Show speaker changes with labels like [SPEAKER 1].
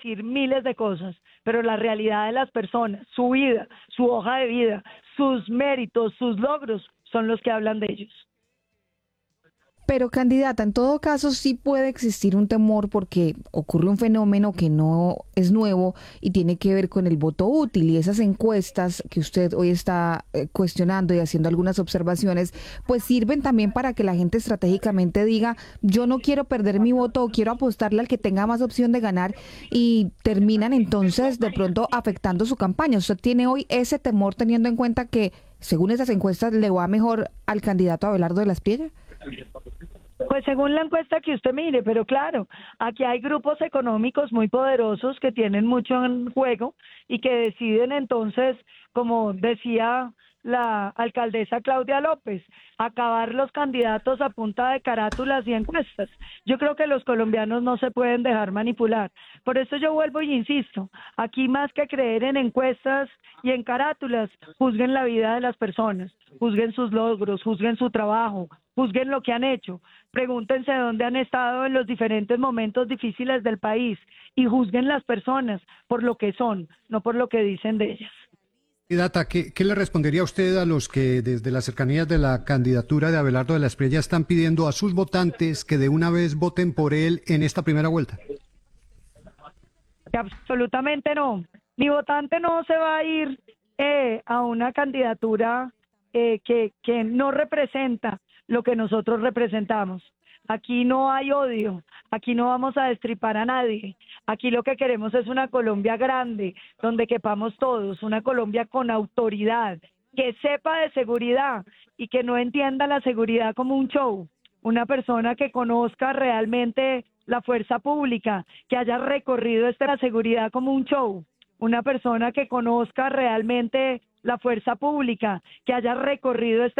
[SPEAKER 1] decir miles de cosas, pero la realidad de las personas, su vida, su hoja de vida, sus méritos, sus logros, son los que hablan de ellos.
[SPEAKER 2] Pero candidata, en todo caso sí puede existir un temor porque ocurre un fenómeno que no es nuevo y tiene que ver con el voto útil, y esas encuestas que usted hoy está cuestionando y haciendo algunas observaciones, pues sirven también para que la gente estratégicamente diga: yo no quiero perder mi voto o quiero apostarle al que tenga más opción de ganar, y terminan entonces de pronto afectando su campaña. ¿Usted tiene hoy ese temor teniendo en cuenta que según esas encuestas le va mejor al candidato Abelardo de la Espriella?
[SPEAKER 1] Pues según la encuesta que usted mire, pero claro, aquí hay grupos económicos muy poderosos que tienen mucho en juego y que deciden entonces, como decía la alcaldesa Claudia López, acabar los candidatos a punta de carátulas y encuestas. Yo creo que los colombianos no se pueden dejar manipular. Por eso yo vuelvo y insisto, aquí más que creer en encuestas y en carátulas, juzguen la vida de las personas, juzguen sus logros, juzguen su trabajo, juzguen lo que han hecho, pregúntense dónde han estado en los diferentes momentos difíciles del país y juzguen las personas por lo que son, no por lo que dicen de ellas.
[SPEAKER 3] Candidata, ¿qué le respondería usted a los que desde las cercanías de la candidatura de Abelardo de la Espriella están pidiendo a sus votantes que de una vez voten por él en esta primera vuelta?
[SPEAKER 1] Que absolutamente no. Mi votante no se va a ir a una candidatura que no representa lo que nosotros representamos. Aquí no hay odio, aquí no vamos a destripar a nadie. Aquí lo que queremos es una Colombia grande, donde quepamos todos, una Colombia con autoridad, que sepa de seguridad y que no entienda la seguridad como un show. Una persona que conozca realmente la fuerza pública, que haya recorrido la seguridad como un show. Una persona que conozca realmente la fuerza pública, que haya recorrido